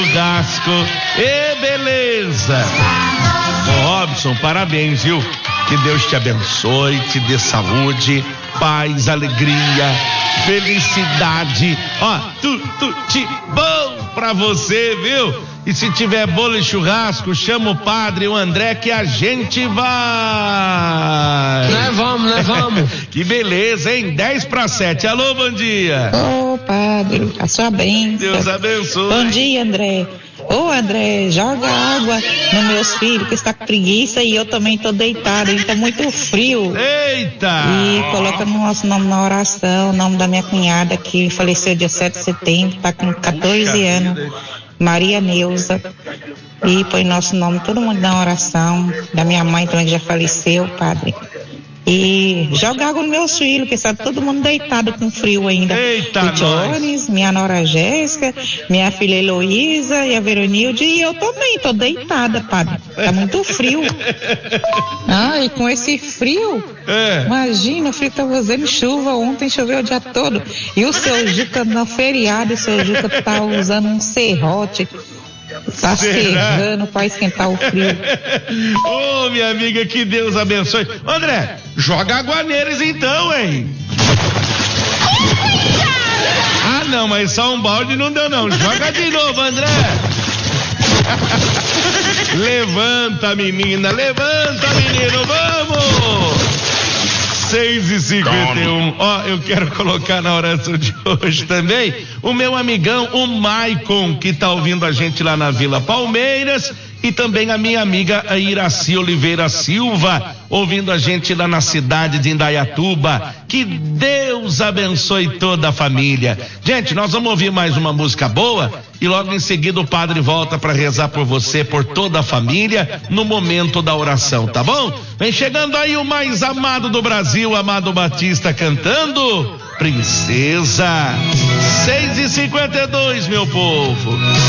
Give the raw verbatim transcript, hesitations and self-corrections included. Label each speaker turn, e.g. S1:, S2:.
S1: churrasco. E beleza. Ô Robson, parabéns, viu? Que Deus te abençoe, te dê saúde, paz, alegria, felicidade. Ó, tudo de bom pra você, viu? E se tiver bolo e churrasco, chama o padre, o André, que a gente vai.
S2: Nós vamos, nós vamos.
S1: Que beleza, hein? dez para sete. Alô, bom dia.
S3: Ô, padre, a sua bênção.
S1: Deus abençoe.
S3: Bom dia, André. Ô, André, joga água nos meus filhos, que está com preguiça, e eu também tô deitada, e tá muito frio.
S1: Eita!
S3: E coloca no nosso nome na oração, o nome da minha cunhada, que faleceu dia sete de setembro, tá com quatorze anos, Maria Neuza. E põe nosso nome, todo mundo na oração, da minha mãe também que já faleceu, padre. E joga água nos meus filhos, que está todo mundo deitado com frio ainda.
S1: Eita,
S3: o Jones, minha nora Jéssica, minha filha Heloísa e a Veronilde, e eu também tô deitada, padre. Tá muito frio. Ah, e com esse frio,
S1: É.
S3: imagina, o frio tá fazendo chuva, ontem choveu o dia todo. E o seu Juca no feriado, o seu Juca tá usando um serrote. Tá serrando pra esquentar o frio.
S1: Ô, oh, minha amiga, que Deus abençoe. André, joga água neles então, hein? Ah, não, mas só um balde não deu não. Joga de novo, André. Levanta, menina, levanta, menino, vamos! seis e cinquenta e um. Ó, eu quero colocar na oração de hoje também o meu amigão, o Maicon, que tá ouvindo a gente lá na Vila Palmeiras, e também a minha amiga a Iraci Oliveira Silva, ouvindo a gente lá na cidade de Indaiatuba. Que Deus abençoe toda a família. Gente, nós vamos ouvir mais uma música boa e logo em seguida o padre volta para rezar por você, por toda a família, no momento da oração, tá bom? Vem chegando aí o mais amado do Brasil, Amado Batista, cantando Princesa. seis e cinquenta e dois, meu povo.